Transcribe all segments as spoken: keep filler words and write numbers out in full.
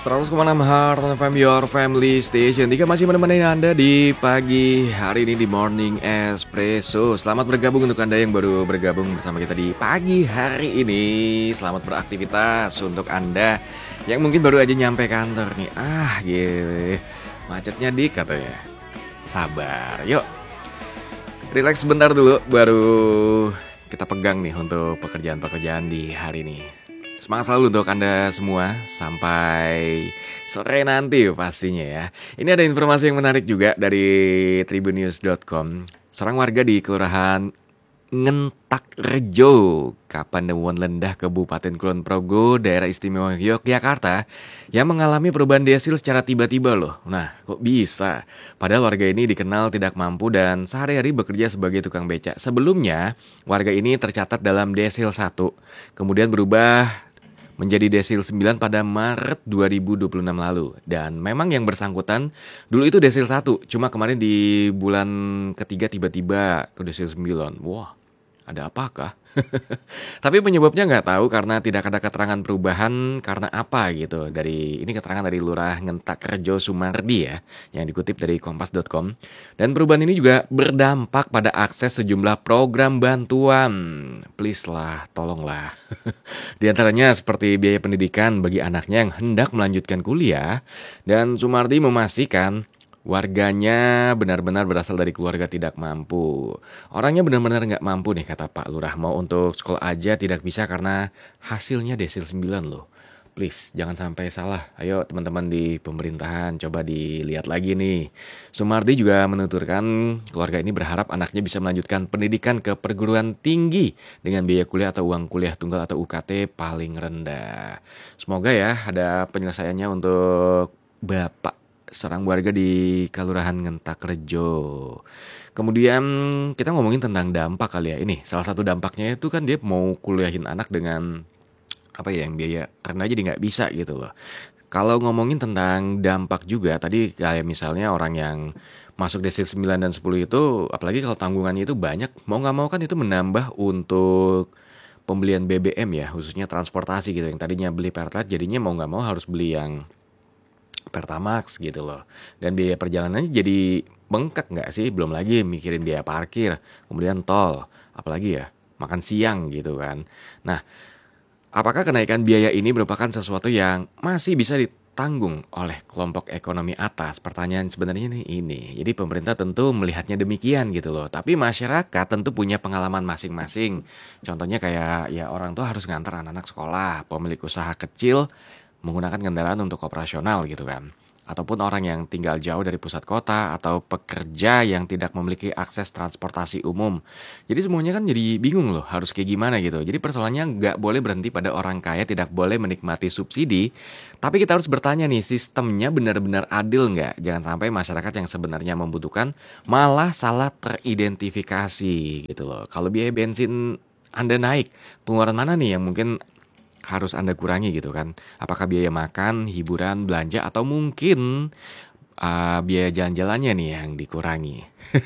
seratus koma enam Heart F M, your family station. Tiga masih menemani Anda di pagi hari ini di Morning Espresso. Selamat bergabung untuk Anda yang baru bergabung bersama kita di pagi hari ini. Selamat beraktivitas untuk Anda yang mungkin baru aja nyampe kantor nih. Ah gitu, macetnya dik katanya. Sabar, yuk relax sebentar dulu, baru kita pegang nih untuk pekerjaan-pekerjaan di hari ini. Semangat selalu untuk Anda semua sampai sore nanti pastinya ya. Ini ada informasi yang menarik juga dari tribunnews dot com. Seorang warga di Kelurahan Ngentak Rejo, Kapanewon Lendah, Kabupaten Kulon Progo, Daerah Istimewa Yogyakarta, yang mengalami perubahan desil secara tiba-tiba loh. Nah, kok bisa? Padahal warga ini dikenal tidak mampu dan sehari-hari bekerja sebagai tukang becak. Sebelumnya, warga ini tercatat dalam desil satu, kemudian berubah menjadi desil sembilan pada Maret dua ribu dua puluh enam lalu. Dan memang yang bersangkutan dulu itu desil satu, cuma kemarin di bulan ketiga tiba-tiba ke desil sembilan. Wah, ada apakah? Tapi penyebabnya nggak tahu karena tidak ada keterangan perubahan karena apa gitu. Dari ini keterangan dari Lurah Ngentak Rejo Sumardi ya, yang dikutip dari kompas dot com. Dan perubahan ini juga berdampak pada akses sejumlah program bantuan. Please lah, tolonglah. Di antaranya seperti biaya pendidikan bagi anaknya yang hendak melanjutkan kuliah. Dan Sumardi memastikan warganya benar-benar berasal dari keluarga tidak mampu. Orangnya benar-benar nggak mampu nih, kata Pak Lurah. Mau untuk sekolah aja tidak bisa karena hasilnya desil sembilan loh. Please, jangan sampai salah. Ayo teman-teman di pemerintahan, coba dilihat lagi nih. Sumardi juga menuturkan keluarga ini berharap anaknya bisa melanjutkan pendidikan ke perguruan tinggi dengan biaya kuliah atau uang kuliah tunggal atau U K T paling rendah. Semoga ya ada penyelesaiannya untuk Bapak seorang warga di Kelurahan Ngentak Rejo. Kemudian kita ngomongin tentang dampak kali ya. Ini salah satu dampaknya itu kan dia mau kuliahin anak dengan apa ya, yang biaya karena jadi nggak bisa gitu loh. Kalau ngomongin tentang dampak juga tadi kayak misalnya orang yang masuk desil sembilan dan sepuluh itu, apalagi kalau tanggungannya itu banyak, mau nggak mau kan itu menambah untuk pembelian B B M ya, khususnya transportasi gitu. Yang tadinya beli Pertalite jadinya mau nggak mau harus beli yang Pertamax gitu loh. Dan biaya perjalanannya jadi bengkak nggak sih? Belum lagi mikirin biaya parkir, kemudian tol, apalagi ya makan siang gitu kan. Nah, apakah kenaikan biaya ini merupakan sesuatu yang masih bisa ditanggung oleh kelompok ekonomi atas? Pertanyaan sebenarnya nih ini. Jadi pemerintah tentu melihatnya demikian gitu loh. Tapi masyarakat tentu punya pengalaman masing-masing. Contohnya kayak ya orang tua harus ngantar anak-anak sekolah, pemilik usaha kecil menggunakan kendaraan untuk operasional gitu kan. Ataupun orang yang tinggal jauh dari pusat kota atau pekerja yang tidak memiliki akses transportasi umum. Jadi semuanya kan jadi bingung loh harus kayak gimana gitu. Jadi persoalannya nggak boleh berhenti pada orang kaya tidak boleh menikmati subsidi. Tapi kita harus bertanya nih, sistemnya benar-benar adil nggak? Jangan sampai masyarakat yang sebenarnya membutuhkan malah salah teridentifikasi gitu loh. Kalau biaya bensin Anda naik, pengeluaran mana nih yang mungkin harus Anda kurangi gitu kan? Apakah biaya makan, hiburan, belanja, atau mungkin uh, biaya jalan-jalannya nih yang dikurangi?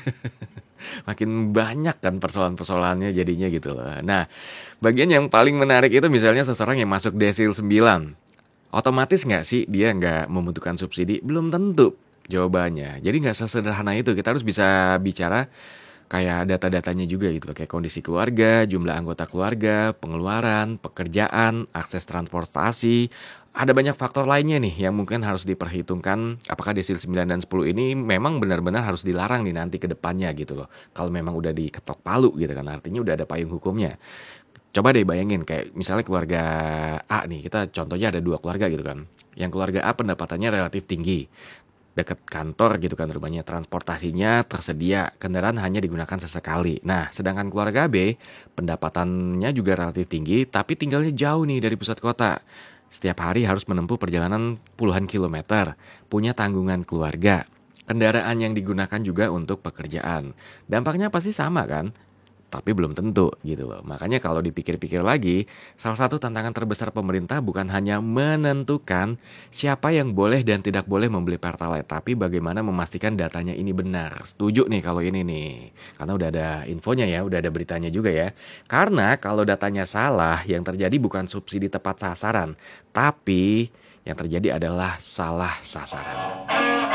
Makin banyak kan persoalan-persoalannya jadinya gitu loh. Nah, bagian yang paling menarik itu misalnya seseorang yang masuk desil sembilan. Otomatis nggak sih dia nggak membutuhkan subsidi? Belum tentu jawabannya. Jadi nggak sesederhana itu. Kita harus bisa bicara kayak data-datanya juga gitu, kayak kondisi keluarga, jumlah anggota keluarga, pengeluaran, pekerjaan, akses transportasi. Ada banyak faktor lainnya nih yang mungkin harus diperhitungkan. Apakah desil sembilan dan sepuluh ini memang benar-benar harus dilarang nih nanti ke depannya gitu loh. Kalau memang udah diketok palu gitu kan, artinya udah ada payung hukumnya. Coba deh bayangin kayak misalnya keluarga A nih, kita contohnya ada dua keluarga gitu kan. Yang keluarga A pendapatannya relatif tinggi, dekat kantor gitu kan rumahnya, transportasinya tersedia, kendaraan hanya digunakan sesekali. Nah, sedangkan keluarga B pendapatannya juga relatif tinggi tapi tinggalnya jauh nih dari pusat kota. Setiap hari harus menempuh perjalanan puluhan kilometer, punya tanggungan keluarga. Kendaraan yang digunakan juga untuk pekerjaan. Dampaknya pasti sama kan? Tapi belum tentu gitu loh. Makanya kalau dipikir-pikir lagi, salah satu tantangan terbesar pemerintah bukan hanya menentukan siapa yang boleh dan tidak boleh membeli Pertalite, tapi bagaimana memastikan datanya ini benar. Setuju nih kalau ini nih, karena udah ada infonya ya, udah ada beritanya juga ya. Karena kalau datanya salah, yang terjadi bukan subsidi tepat sasaran, tapi yang terjadi adalah salah sasaran.